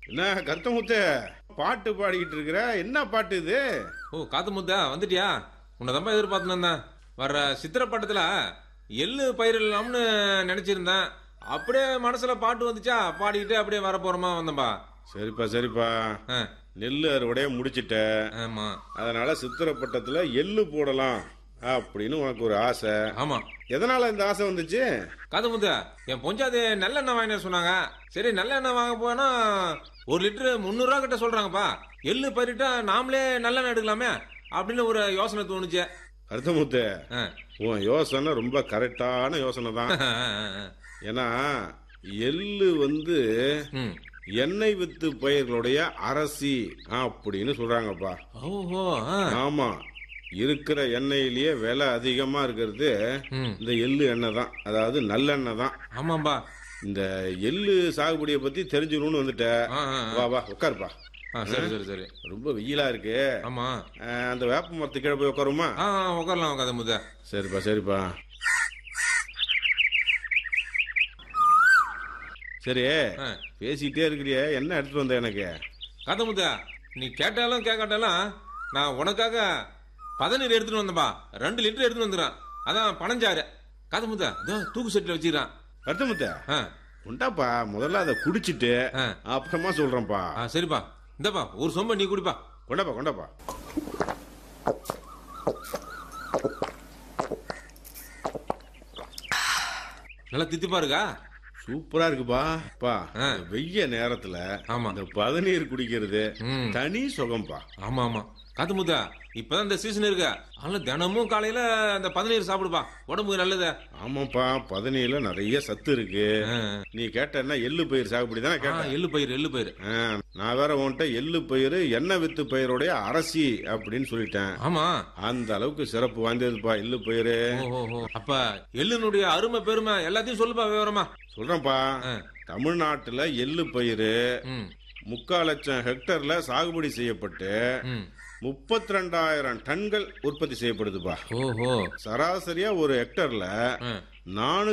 என்ன கருத்தமுத்து பாட்டு பாடிக்கிட்டு இருக்கிற? என்ன பாட்டு இது? ஓ காத்து முத்தா வந்துட்டியா? உன்னை தம்பா எதிர்பார்த்துன்னு இருந்தேன். வர்ற சித்திரை பட்டத்துல எள்ளு பயிரிடலாம்னு நினைச்சிருந்தேன். அப்படியே மனசுல பாட்டு வந்துச்சா, பாடிக்கிட்டு அப்படியே வர போறோமா வந்தம்பா. சரிப்பா சரிப்பா. ஆ, நெல்லு அறுவடைய முடிச்சிட்ட, ஆமா அதனால சித்திரப்பட்டத்துல எள்ளு போடலாம் அப்படின்னு உனக்கு ஒரு ஆசை. ஆமா. எதனால இந்த ஆசை வந்துச்சு? காத்து முத்தா, என் பொஞ்சாது நல்லெண்ணெய் வாங்கின சொன்னாங்க. சரி நல்லெண்ணெய் வாங்க போனா 1 லிட்டரு 300 ரூபா கிட்ட சொல்றாங்கப்பா. எள்ளு பயிரிட்டா நாமளே நல்லெண்ணெய் எடுக்கலாமே அப்படின்னு ஒரு யோசனை தோணுச்சு. கருத்தமுத்து, ஆ. உன் யோசனை ரொம்ப கரெக்டான யோசனை தான். ஏன்னா எள்ளு ம். எண்ணெய் வித்து பயிர்களுடைய அரசி அப்படின்னு சொல்றாங்கப்பா. ஓஹோ. ஆமா, இருக்கிற எண்ணெயிலேயே விலை அதிகமா இருக்கிறது ம். இந்த எள்ளு எண்ணெய் தான், அதாவது நல்லெண்ணெய் தான். ஆமாம்பா. இந்த எள்ளு சாகுபடியை பத்தி தெரிஞ்சுக்கணும்னு வந்துட்ட. ஆ, ஆ, ஆ. வா வா உட்காருப்பா. சரி சரி சரி. ரொம்ப வெயிலா இருக்கு. ஆமா. அந்த வேப்ப மரத்து கீழே போய் உட்காருமா? உட்காரலாம் உட்காத முத. சரிப்பா சரிப்பா. சரி, பேசிக்கிட்டே இருக்கிறியே, என்ன எடுத்துட்டு வந்த எனக்கு? கதை முத, நீ கேட்டாலும் கேட்காட்டாலும் நான் உனக்காக பதநீர் எடுத்துட்டு வந்தப்பா. 2 லிட்டர் எடுத்துட்டு வந்துடுறான். அதான் பனஞ்சாறு. கதை முத தூக்கு செட்டில் வச்சுக்கிறான். கருத்தமுத்த உண்டாப்பா, முதல்ல அதை குடிச்சிட்டு அப்புறமா சொல்றேன்ப்பா. சரிப்பா, இந்தப்பா ஒரு சொம்ப நீ குடிப்பா. கொண்டாப்பா கொண்டாப்பா. நல்லா தித்திப்பா இருக்கா? சூப்பரா இருக்குப்பா. பா, வெய்ய நேரத்துல இந்த பதநீர் குடிக்கிறது தனி சுகம்பா. ஆமா ஆமா. காத்து முத்தா, இப்பதான் இந்த சீசன் இருக்கு. அதனால தினமும் காலையில அந்த பதநீர் சாப்பிடுப்பா, உடம்புக்கு நல்லது. ஆமாப்பா, பதநீர்ல நிறைய சத்து இருக்கு. நீ கேட்டா எள்ளு பயிர் சாகுபடி தானே கேட்ட? எள்ளு பயிர் எள்ளு பயிர். நான் வேற உன்கிட்ட எள்ளு பயிர் எண்ணெய் வித்து பயிருடைய அரசி அப்படின்னு சொல்லிட்டேன். ஆமா, அந்த அளவுக்கு சிறப்பு வாய்ந்ததுப்பா எள்ளு பயிர். அப்ப எள்ளுனுடைய அருமை பெருமை எல்லாத்தையும் சொல்லுப்பா விவரமா. சொல்றேன்ப்பா. தமிழ்நாட்டுல எள்ளு பயிர் 3/4 லட்சம் ஹெக்டர்ல சாகுபடி செய்யப்பட்டு 32,000 டன்கள் உற்பத்தி செய்யப்படுதுப்பா. சராசரியா ஒரு ஹெக்டர்ல 4